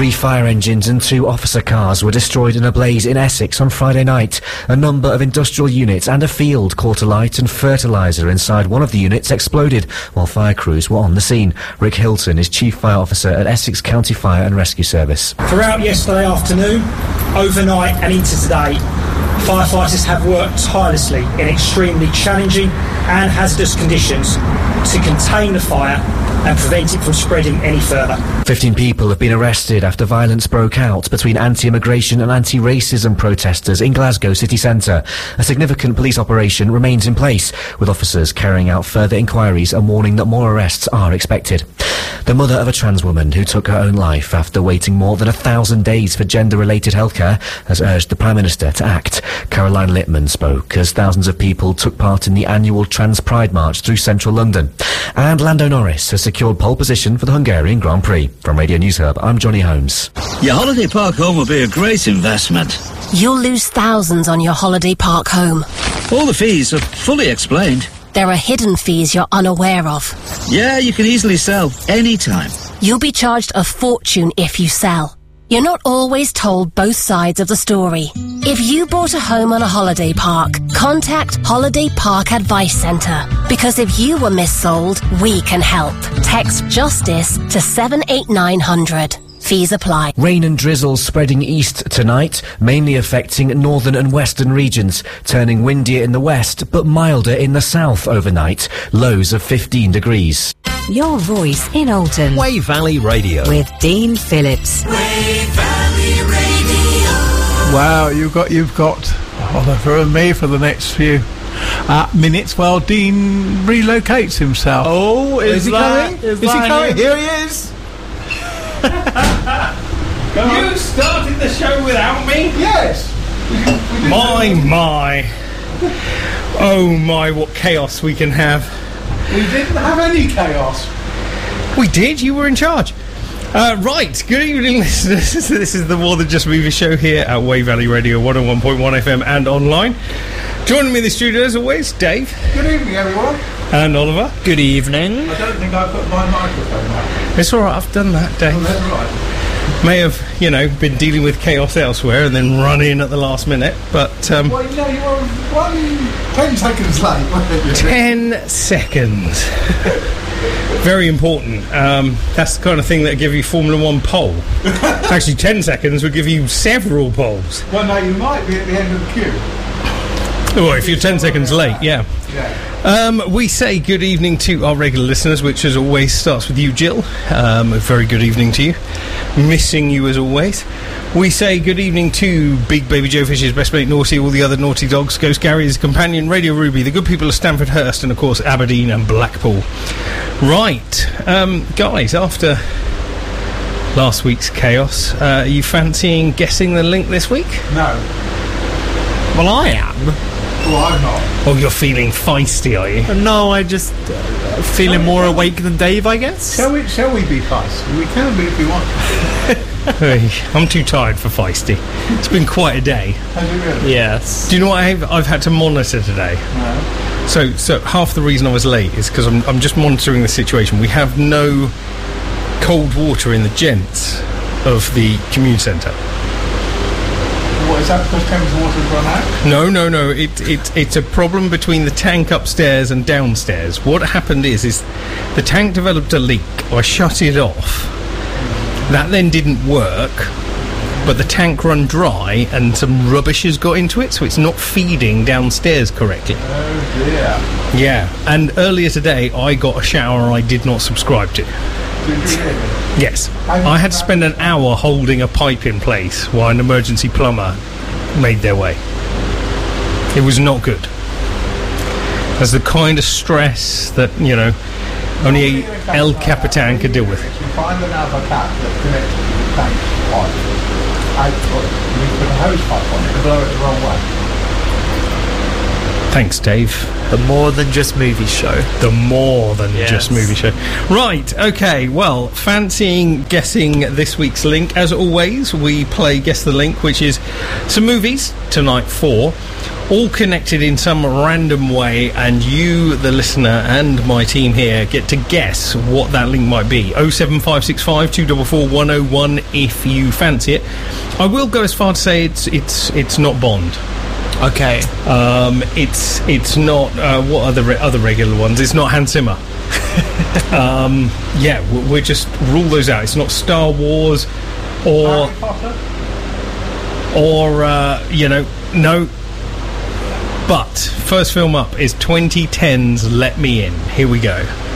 3 fire engines and 2 officer cars were destroyed in a blaze in Essex on Friday night. A number of industrial units and a field caught alight, and fertiliser inside one of the units exploded while fire crews were on the scene. Rick Hilton is Chief Fire Officer at Essex County Fire and Rescue Service. Throughout yesterday afternoon, overnight and into today, firefighters have worked tirelessly in extremely challenging and hazardous conditions to contain the fire and prevent it from spreading any further. 15 people have been arrested after violence broke out between anti-immigration and anti-racism protesters in Glasgow city centre. A significant police operation remains in place, with officers carrying out further inquiries and warning that more arrests are expected. The mother of a trans woman who took her own life after waiting more than 1,000 days for gender-related healthcare has urged the Prime Minister to act. Caroline Littman spoke as thousands of people took part in the annual Trans Pride March through central London. And Lando Norris has secured pole position for the Hungarian Grand Prix. From Radio News Hub, I'm Johnny Holmes. Your holiday park home will be a great investment. You'll lose thousands on your holiday park home. All the fees are fully explained. There are hidden fees you're unaware of. Yeah, you can easily sell anytime. You'll be charged a fortune if you sell. You're not always told both sides of the story. If you bought a home on a holiday park, contact Holiday Park Advice Centre. Because if you were missold, we can help. Text JUSTICE to 78900. Fees apply. Rain and drizzle spreading east tonight, mainly affecting northern and western regions, turning windier in the west but milder in the south overnight. Lows of 15 degrees. Your voice in Alton. Wave Valley Radio. With Dean Phillips. Wave Valley Radio. Wow, you've got Oliver and me for the next few minutes while Dean relocates himself. Oh, is he coming? Is he coming? Here he is. You started the show without me? Yes. My. Oh my, what chaos we can have. We didn't have any chaos. We did, you were in charge. Right, good evening listeners. This is the More Than Just Movie show here at Wave Valley Radio 101.1 FM and online. Joining me in the studio as always, Dave. Good evening everyone. And Oliver. Good evening. I don't think I put my microphone up. It's alright, I've done that, Dave. Oh, that's right. May have, been dealing with chaos elsewhere and then run in at the last minute, but... Well, you were 10 seconds late, weren't you? 10 seconds. Very important. That's the kind of thing that give you Formula 1 pole. Actually, 10 seconds would give you several poles. Well, no, you might be at the end of the queue. Oh, if you're 10 seconds late, yeah. We say good evening to our regular listeners, which as always starts with you, Jill. A very good evening to you. Missing you as always. We say good evening to Big Baby Joe Fish's best mate Naughty, all the other naughty dogs, Ghost Gary, his companion, Radio Ruby, the good people of Stamford Hurst, and of course Aberdeen and Blackpool. Right, guys, after last week's chaos, are you fancying guessing the link this week? No. Well, I am. Well, I'm not. Oh, you're feeling feisty, are you? No, I just feeling more awake than Dave, I guess. Shall we be feisty? We can be if we want to. Hey, I'm too tired for feisty. It's been quite a day. Has it really? Yes. Do you know what I've had to monitor today? No. So half the reason I was late is because I'm just monitoring the situation. We have no cold water in the gents of the community centre. What, is that because Thames Water's run out? No. It's a problem between the tank upstairs and downstairs. What happened is the tank developed a leak. I shut it off. That then didn't work, but the tank run dry and some rubbish has got into it, so it's not feeding downstairs correctly. Oh dear. Yeah, and earlier today I got a shower I did not subscribe to. Did you really? Yes. I had to spend an hour holding a pipe in place while an emergency plumber made their way. It was not good. That's the kind of stress that, only El Capitan could deal with. You find another tap that connects to the tank pipe. You put a hose pipe on it and blow it the wrong way. Thanks, Dave. The More Than Just Movie Show. The More Than Just Movie Show. Right, okay, well, fancying guessing this week's link, as always, we play Guess the Link, which is some movies, tonight 4, all connected in some random way, and you, the listener, and my team here get to guess what that link might be. 07565 244 101 if you fancy it. I will go as far to say it's not Bond. Okay. It's not what are the other regular ones? It's not Hans Zimmer. We're just rule those out. It's not Star Wars or no. But first film up is 2010's Let Me In. Here we go.